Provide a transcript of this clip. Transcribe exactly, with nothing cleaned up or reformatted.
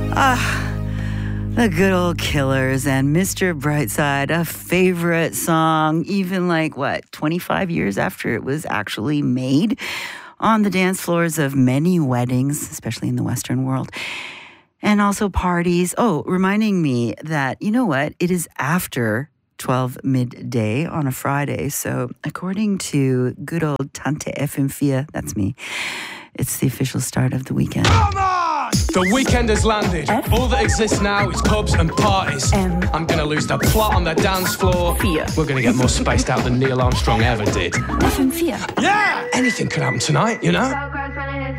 Ah, the good old Killers and Mister Brightside, a favorite song, even like, what, twenty-five years after it was actually made on the dance floors of many weddings, especially in the Western world, and also parties. Oh, reminding me that, you know what, it is after twelve midday on a Friday, so according to good old Tante F M four, that's me, it's the official start of the weekend. Come on! The weekend has landed. F- All that exists now is pubs and parties. M- I'm going to lose the plot on the dance floor. Fear. We're going to get more spaced out than Neil Armstrong ever did. F M four. Yeah! Anything could happen tonight, you know?